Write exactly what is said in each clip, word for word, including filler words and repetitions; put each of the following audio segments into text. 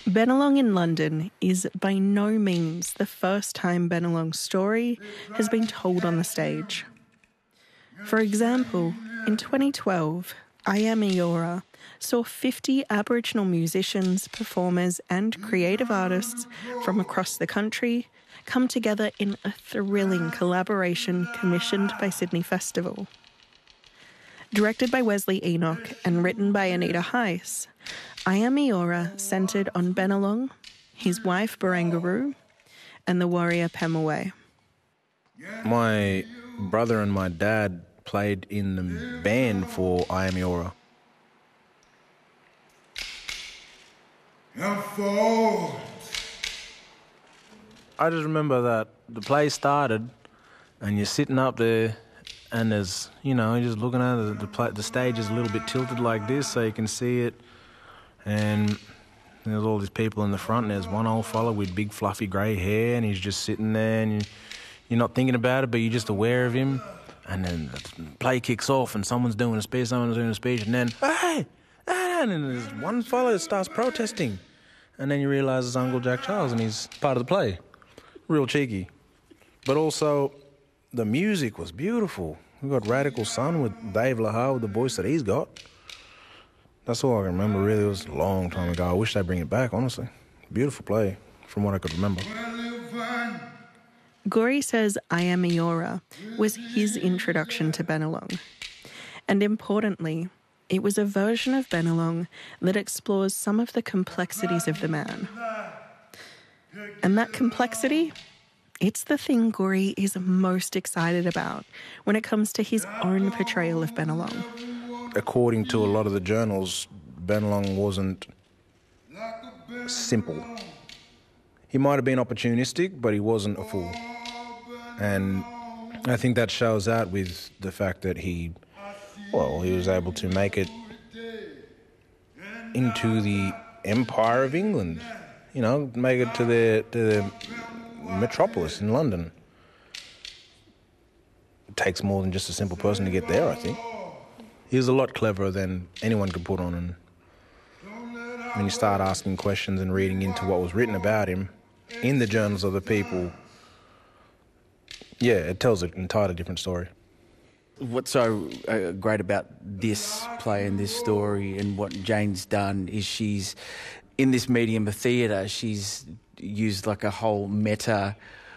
Bennelong in London is by no means the first time Bennelong's story has been told on the stage. For example, in twenty twelve, I Am Eora saw fifty Aboriginal musicians, performers and creative artists from across the country come together in a thrilling collaboration commissioned by Sydney Festival. Directed by Wesley Enoch and written by Anita Heiss, I Am Eora centred on Bennelong, his wife Barangaroo, and the warrior Pemulwuy. My brother and my dad played in the band for I Am Eora. I just remember that the play started and you're sitting up there and there's, you know, you're just looking at it, the, play, the stage is a little bit tilted like this so you can see it, and there's all these people in the front and there's one old fella with big fluffy grey hair and he's just sitting there and you, you're not thinking about it but you're just aware of him, and then the play kicks off and someone's doing a speech, someone's doing a speech and then, hey, and then there's one fella that starts protesting and then you realise it's Uncle Jack Charles and he's part of the play. Real cheeky. But also, the music was beautiful. We got Radical Sun with Dave Lahar with the voice that he's got. That's all I can remember, really. It was a long time ago. I wish they'd bring it back, honestly. Beautiful play, from what I could remember. Gorry says I Am Eora was his introduction to Bennelong. And importantly, it was a version of Bennelong that explores some of the complexities of the man. And that complexity, it's the thing Gorry is most excited about when it comes to his own portrayal of Bennelong. According to a lot of the journals, Bennelong wasn't simple. He might have been opportunistic, but he wasn't a fool. And I think that shows out with the fact that he, well, he was able to make it into the Empire of England. You know, make it to the, to the metropolis in London. It takes more than just a simple person to get there, I think. He was a lot cleverer than anyone could put on, and when you start asking questions and reading into what was written about him in the journals of the people, yeah, it tells an entirely different story. What's so uh, great about this play and this story and what Jane's done is she's, in this medium of theatre, she's used like a whole meta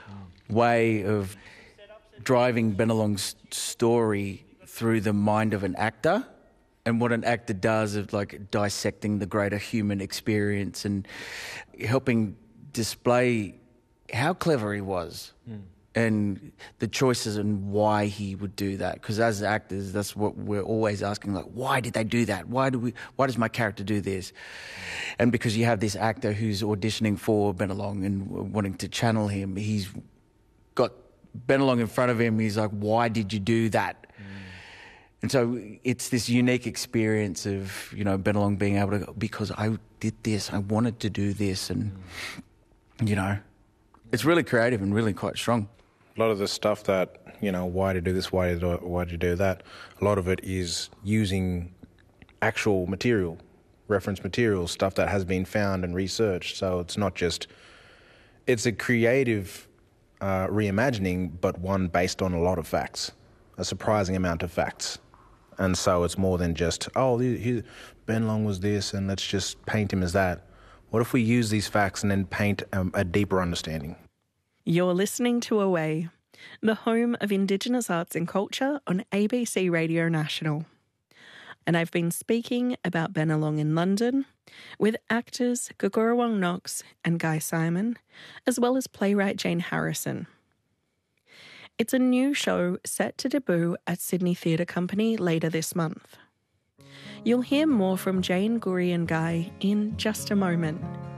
way of driving Bennelong's story through the mind of an actor, and what an actor does of like dissecting the greater human experience and helping display how clever he was. Mm. And the choices and why he would do that. Because as actors, that's what we're always asking, like, why did they do that? Why do we? Why does my character do this? And because you have this actor who's auditioning for Bennelong and wanting to channel him, he's got Bennelong in front of him. He's like, why did you do that? Mm. And so it's this unique experience of, you know, Bennelong being able to go, because I did this, I wanted to do this. And, mm. you know, it's really creative and really quite strong. A lot of the stuff that, you know, why did you do this, why did, why did you do that, a lot of it is using actual material, reference material, stuff that has been found and researched. So it's not just, it's a creative uh, reimagining, but one based on a lot of facts, a surprising amount of facts. And so it's more than just, oh, he, he, Bennelong was this and let's just paint him as that. What if we use these facts and then paint um, a deeper understanding? You're listening to Away, the home of Indigenous arts and culture on A B C Radio National. And I've been speaking about Bennelong in London with actors Gugurrwong Knox and Guy Simon, as well as playwright Jane Harrison. It's a new show set to debut at Sydney Theatre Company later this month. You'll hear more from Jane, Gorry and Guy in just a moment.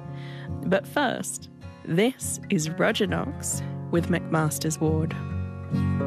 But first, this is Roger Knox with McMaster's Ward.